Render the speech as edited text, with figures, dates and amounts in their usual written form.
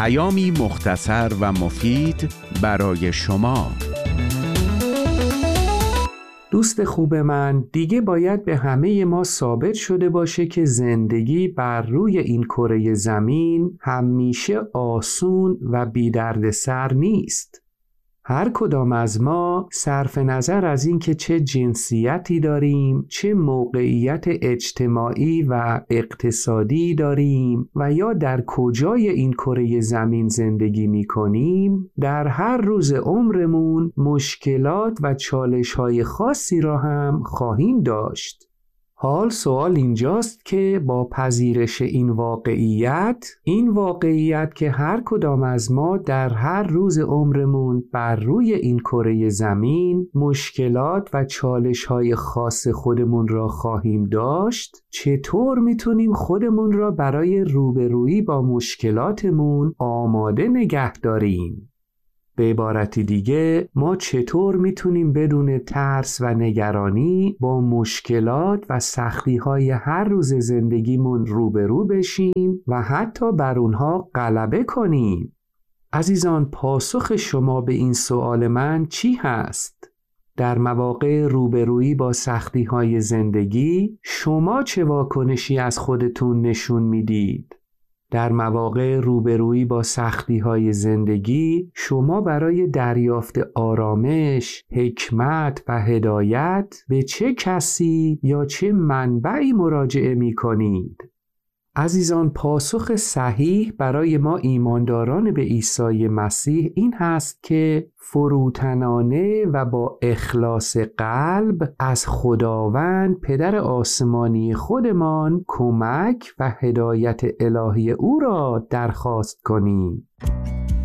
پیامی مختصر و مفید برای شما. دوست خوب من، دیگه باید به همه ما ثابت شده باشه که زندگی بر روی این کره زمین همیشه آسون و بی دردسر نیست. هر کدام از ما صرف نظر از این که چه جنسیتی داریم، چه موقعیت اجتماعی و اقتصادی داریم و یا در کجای این کره زمین زندگی می کنیم، در هر روز عمرمون مشکلات و چالش‌های خاصی را هم خواهیم داشت. حال سوال اینجاست که با پذیرش این واقعیت که هر کدام از ما در هر روز عمرمون بر روی این کره زمین مشکلات و چالش‌های خاص خودمون را خواهیم داشت، چطور میتونیم خودمون را برای روبرویی با مشکلاتمون آماده نگه داریم؟ به عبارتی دیگه، ما چطور میتونیم بدون ترس و نگرانی با مشکلات و سختی‌های هر روز زندگیمون روبرو بشیم و حتی بر اونها غلبه کنیم؟ عزیزان، پاسخ شما به این سوال من چی هست؟ در مواقع روبرویی با سختی‌های زندگی شما چه واکنشی از خودتون نشون میدید؟ در مواقع روبرویی با سختی‌های زندگی شما برای دریافت آرامش، حکمت و هدایت به چه کسی یا چه منبعی مراجعه می‌کنید؟ عزیزان، پاسخ صحیح برای ما ایمانداران به عیسی مسیح این هست که فروتنانه و با اخلاص قلب از خداوند پدر آسمانی خودمان کمک و هدایت الهی او را درخواست کنیم.